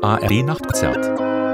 ARD Nachtkonzert.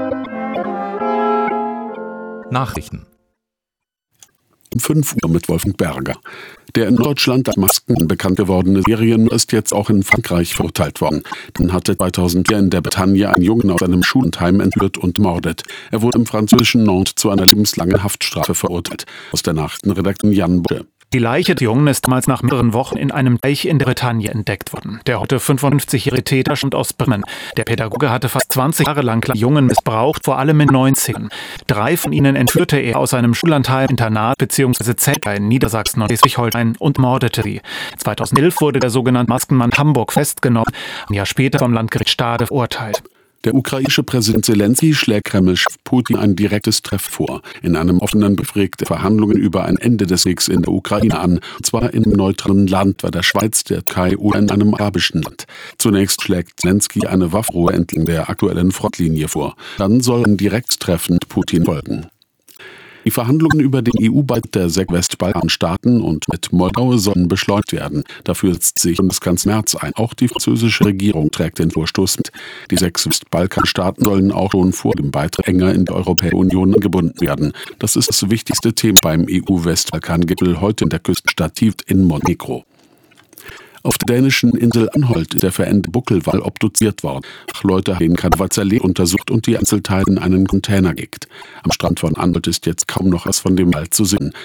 Nachrichten. Um 5 Uhr mit Wolfgang Berger. Der in Deutschland als Masken bekannt gewordene Serien ist jetzt auch in Frankreich verurteilt worden. Dann hatte 2004 in der Bretagne ein Jungen aus einem Schulheim entführt und mordet. Er wurde im französischen Nantes zu einer lebenslangen Haftstrafe verurteilt. Aus der Nachrichtenredaktion Jan Bulle. Die Leiche des Jungen ist damals nach mehreren Wochen in einem Teich in der Bretagne entdeckt worden. Der heute 55-jährige Täter stammt aus Bremen. Der Pädagoge hatte fast 20 Jahre lang Jungen missbraucht, vor allem in 90ern. 3 von ihnen entführte er aus einem Schullandheim, Internat bzw. Zelt in Niedersachsen und Schleswig-Holstein und mordete sie. 2011 wurde der sogenannte Maskenmann Hamburg festgenommen, ein Jahr später vom Landgericht Stade verurteilt. Der ukrainische Präsident Zelensky schlägt Kreml-Chef Putin ein direktes Treffen vor. In einem offenen Brief regt er Verhandlungen über ein Ende des Kriegs in der Ukraine an, und zwar in einem neutralen Land, bei der Schweiz, der Türkei oder in einem arabischen Land. Zunächst schlägt Zelensky eine Waffenruhe entlang der aktuellen Frontlinie vor. Dann soll ein Direkttreffen mit Putin folgen. Die Verhandlungen über den EU-Beitritt der 6 Westbalkanstaaten und mit Moldau sollen beschleunigt werden. Dafür setzt sich Bundeskanzler Merz ein. Auch die französische Regierung trägt den Vorstoß mit. Die 6 Westbalkanstaaten sollen auch schon vor dem Beitritt enger in die Europäische Union gebunden werden. Das ist das wichtigste Thema beim EU-Westbalkan-Gipfel heute in der Küstenstadt Tief in Montenegro. Auf der dänischen Insel Anholt ist der verendete Buckelwal obduziert worden. Leute haben Kadavazerlee untersucht und die Einzelteile in einen Container gelegt. Am Strand von Anholt ist jetzt kaum noch was von dem Wal zu sehen.